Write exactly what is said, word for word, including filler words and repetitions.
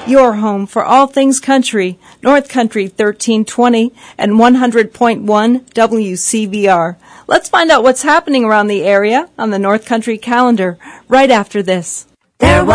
Your home for all things country, North Country thirteen twenty and one hundred point one W C V R. Let's find out what's happening around the area on the North Country calendar right after this. There